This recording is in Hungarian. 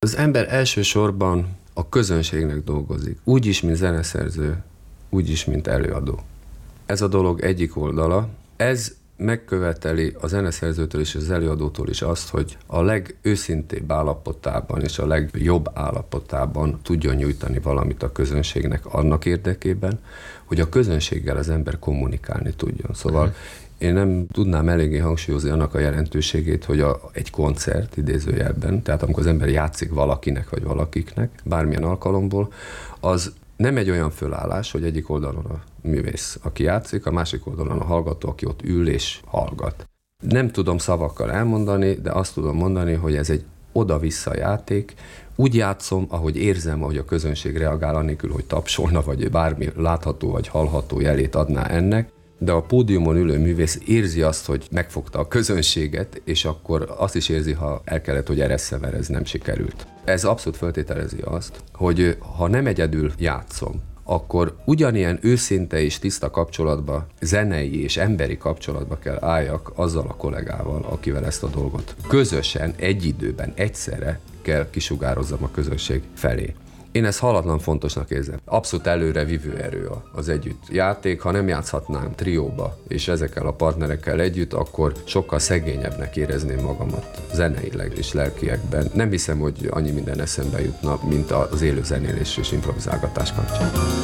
Az ember elsősorban a közönségnek dolgozik. Úgy is, mint zeneszerző, úgy is, mint előadó. Ez a dolog egyik oldala. Ez megköveteli a zeneszerzőtől és az előadótól is azt, hogy a legőszintébb állapotában és a legjobb állapotában tudjon nyújtani valamit a közönségnek annak érdekében, hogy a közönséggel az ember kommunikálni tudjon. Szóval én nem tudnám eléggé hangsúlyozni annak a jelentőségét, hogy egy koncert idézőjelben, tehát amikor az ember játszik valakinek vagy valakiknek, bármilyen alkalomból, az nem egy olyan fölállás, hogy egyik oldalon a művész, aki játszik, a másik oldalon a hallgató, aki ott ül és hallgat. Nem tudom szavakkal elmondani, de azt tudom mondani, hogy ez egy oda-vissza játék. Úgy játszom, ahogy érzem, ahogy a közönség reagál, anélkül, hogy tapsolna, vagy bármi látható vagy hallható jelét adná ennek. De a pódiumon ülő művész érzi azt, hogy megfogta a közönséget, és akkor azt is érzi, ha el kellett, hogy eressze, mert ez nem sikerült. Ez abszolút feltételezi azt, hogy ha nem egyedül játszom, akkor ugyanilyen őszinte és tiszta kapcsolatba, zenei és emberi kapcsolatba kell álljak azzal a kollégával, akivel ezt a dolgot közösen, egy időben, egyszerre kell kisugározzam a közönség felé. Én ezt halatlan fontosnak érzem. Abszolút előre vívő erő az együtt játék. Ha nem játszhatnám trióba és ezekkel a partnerekkel együtt, akkor sokkal szegényebbnek érezném magamat zeneileg és lelkiekben. Nem hiszem, hogy annyi minden eszembe jutna, mint az élő zenélés és improvizálgatás kapcsán.